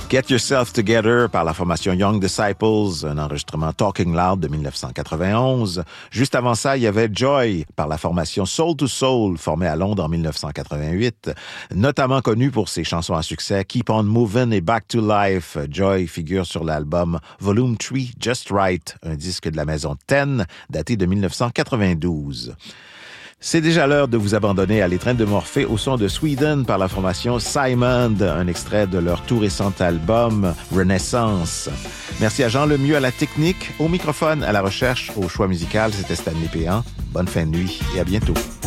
Get Yourself Together par la formation Young Disciples, un enregistrement Talking Loud de 1991. Juste avant ça, il y avait Joy par la formation Soul to Soul, formée à Londres en 1988, notamment connue pour ses chansons à succès Keep on Movin' et Back to Life. Joy figure sur l'album Volume 3 Just Right, un disque de la maison Ten, daté de 1992. C'est déjà l'heure de vous abandonner à l'étreinte de Morphée au son de Sweden par la formation Simon, un extrait de leur tout récent album Renaissance. Merci à Jean Lemieux à la technique, au microphone, à la recherche, au choix musical. C'était Stanley Péan. Bonne fin de nuit et à bientôt.